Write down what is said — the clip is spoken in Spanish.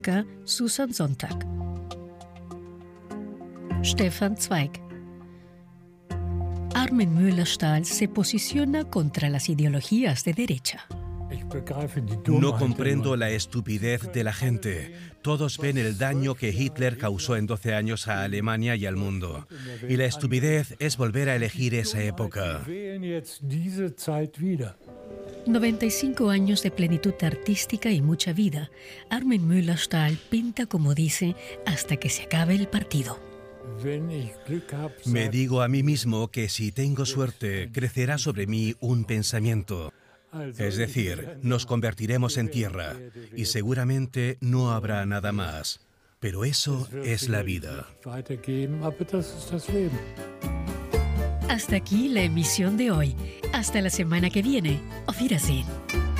Susan Sontag. Stefan Zweig. Armin Müller-Stahl se posiciona contra las ideologías de derecha. No comprendo la estupidez de la gente. Todos ven el daño que Hitler causó en 12 años a Alemania y al mundo. Y la estupidez es volver a elegir esa época. 95 años de plenitud artística y mucha vida. Armin Müller-Stahl pinta, como dice, hasta que se acabe el partido. Me digo a mí mismo que si tengo suerte, crecerá sobre mí un pensamiento. Es decir, nos convertiremos en tierra y seguramente no habrá nada más. Pero eso es la vida. Hasta aquí la emisión de hoy. Hasta la semana que viene. Auf Wiedersehen.